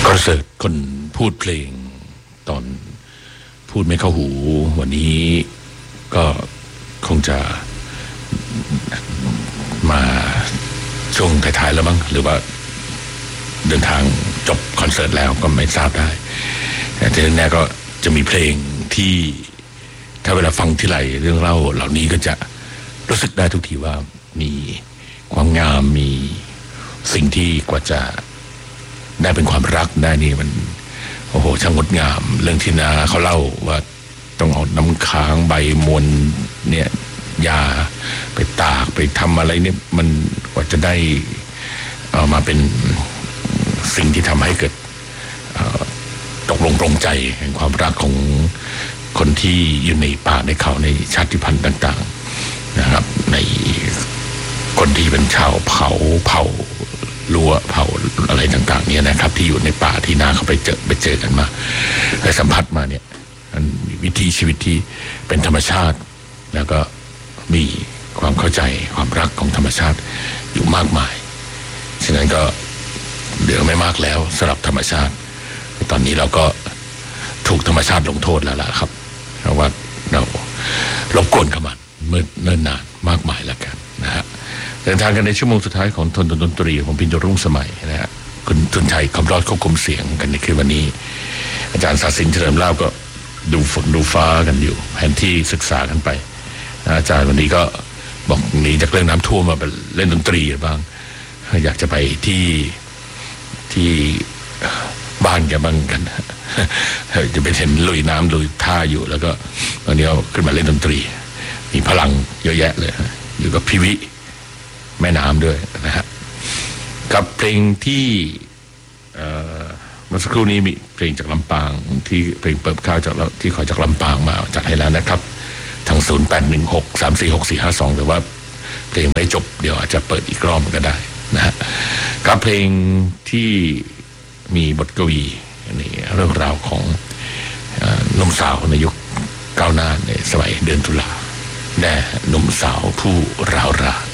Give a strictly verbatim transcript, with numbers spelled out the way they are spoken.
ประเสริฐคนพูดเพลงตอนพูดไม่เข้าหูวันนี้ก็คงจะมาช่วงท้ายๆแล้วมั้งหรือว่าเดินทางจบคอนเสิร์ตแล้วก็ไม่ทราบได้แต่ที่แน่ก็จะมีเพลงที่ถ้าเวลาฟังที่ไหลเรื่องเล่าเหล่านี้ก็จะรู้สึกได้ทุกทีว่ามีความงามมีสิ่งที่กว่าจะได้เป็นความรักได้นี่มันโอ้โหช่างงดงามเรื่องที่นาเขาเล่าว่าต้องเอาน้ำค้างใบมวลเนี่ยยาไปตากไปทำอะไรเนี่ยมันกว่าจะได้เอามาเป็นสิ่งที่ทำให้เกิดตกลงปรงใจแห่งความรักของคนที่อยู่ในป่าในเขาในชาติพันธุ์ต่างๆนะครับในคนที่เป็นชาวเผ่าเผ่าลัวเผ่าอะไรต่างๆเนี่ยนะครับที่อยู่ในป่าที่นาเขาไปเจอไปเจอกันมาไปสัมผัสมาเนี่ยมันมีวิถีชีวิตที่เป็นธรรมชาติแล้วก็มีความเข้าใจความรักของธรรมชาติอยู่มากมายฉะนั้นก็เหลือไม่มากแล้วสำหรับธรรมชาติตอนนี้เราก็ถูกธรรมชาติลงโทษแล้วล่ะครับเพราะว่าเรารบกวนกับมันเมื่อเนิ่นนานมากมายแล้วกันนะฮะเดินทางกันในชั่วโมงสุดท้ายของทนดนตรีของพิญญรุ่งสมัยนะฮะคุณทุนชัยคำรอดควบคุมเสียงกันในคืนวันนี้อาจารย์ศาสินเฉลิมเล่าก็ดูฝนดูฟ้ากันอยู่แผนที่ศึกษากันไปอาจารย์วันนี้ก็บอกหนีจากเรื่องน้ำท่วมมาเล่นดนตรีบ้างอยากจะไปที่ที่บ้านแกบ้างกันจะไปเห็นลุยน้ำลุยท่าอยู่แล้วก็ตอนนี้เอาขึ้นมาเล่นดนตรีมีพลังเยอะแยะเลยอยู่กับพี่วิแม่น้ำด้วยนะฮะกับเพลงที่เมื่อสักครู่นี้มีเพลงจากลำปางที่เพลงเปิดข้าวจากที่ขอจากลำปางมาจัดให้แล้วนะครับทางศูนย์แปดหนึ่งหกสามสี่หกสี่ห้าสองแต่ว่าเพลงไม่จบเดี๋ยวอาจจะเปิดอีกรอบก็ได้นะฮะกับเพลงที่มีบทกวีนี่เรื่องราวของหนุ่มสาวในยุคก้าวหน้าในสมัยเดือนตุลาแด่หนุ่มสาวผู้ร้าวราน